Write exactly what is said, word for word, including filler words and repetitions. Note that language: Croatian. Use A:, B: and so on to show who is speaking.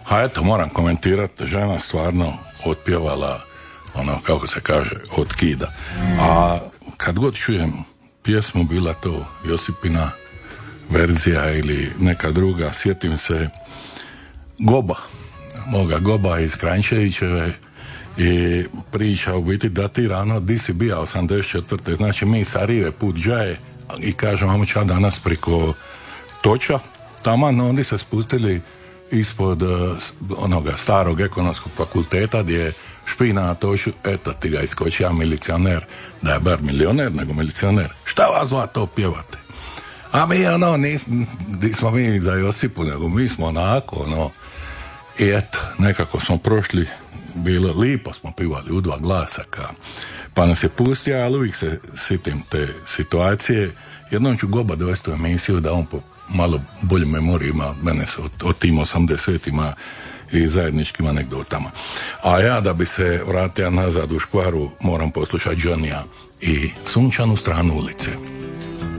A: A eto, moram komentirati, žena stvarno otpjevala, ono, kako se kaže, od kida. A kad god čujem pjesmu, bila to Josipina verzija ili neka druga, sjetim se Goba, moga Goba iz Kranjčevićeve, i priča u biti datira ono di si bija osamdeset četvrte. Znači mi sa rive put džaje i kažem, vamo ću ja danas preko Toča, taman oni se spustili ispod uh, onoga starog ekonomskog fakulteta gdje je špina na Toču, eto ti ga iskočija milicioner, da je bar milioner nego milicioner, šta vas zva to pjevate? A mi ono nismo, nismo mi za Josipu, nego mi smo onako ono, i eto, nekako smo prošli, bilo lipo smo pivali u dva glasa ka, pa nas je pustio, ali uvijek se sitim te situacije. Jednom ću Goba dovesti u emisiju da on po malo bolju memoriju ima mene se o, o tim osamdesetima i zajedničkim anegdotama. A ja da bi se vratio nazad u škvaru moram poslušati Johnnya i Sunčanu stranu ulice.